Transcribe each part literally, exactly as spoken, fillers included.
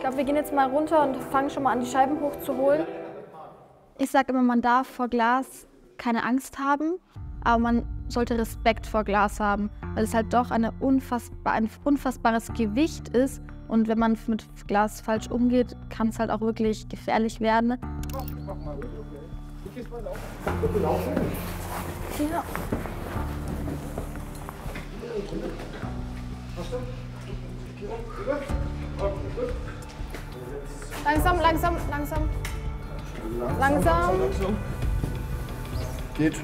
glaube, wir gehen jetzt mal runter und fangen schon mal an, die Scheiben hochzuholen. Ich sage immer, man darf vor Glas keine Angst haben, aber man sollte Respekt vor Glas haben, weil es halt doch eine unfassbar, ein unfassbares Gewicht ist. Und wenn man mit Glas falsch umgeht, kann es halt auch wirklich gefährlich werden. Ja. Langsam, langsam, langsam. Langsam. Geht.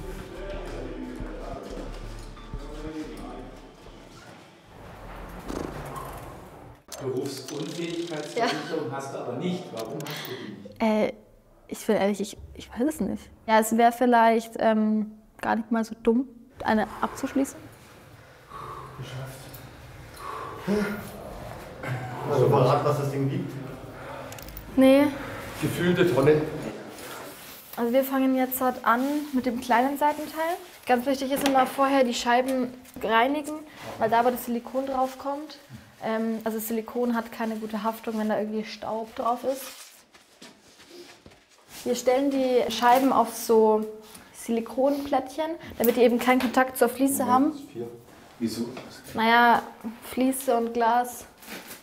Berufsunfähigkeitsversicherung ja. Hast du aber nicht. Warum hast du die nicht? Äh, ich bin ehrlich, ich, ich weiß es nicht. Ja, es wäre vielleicht ähm, gar nicht mal so dumm, eine abzuschließen. Geschafft. Also verraten, was das Ding wiegt? Nee. Gefühlte Tonne. Also wir fangen jetzt halt an mit dem kleinen Seitenteil. Ganz wichtig ist immer vorher die Scheiben reinigen, weil da aber das Silikon drauf kommt. Ähm, also Silikon hat keine gute Haftung, wenn da irgendwie Staub drauf ist. Wir stellen die Scheiben auf so Silikonplättchen, damit die eben keinen Kontakt zur Fliese haben. Wieso? Naja, Fliese und Glas